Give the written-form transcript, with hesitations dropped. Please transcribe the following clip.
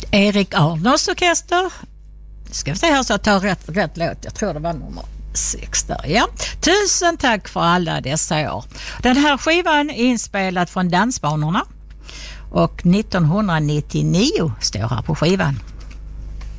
Erik Arnors orkester. Ska vi se här så jag tar rätt låt. Jag tror det var nummer 6 där, ja. Tusen tack för alla dessa år. Den här skivan är inspelad från dansbanorna och 1999 står här på skivan.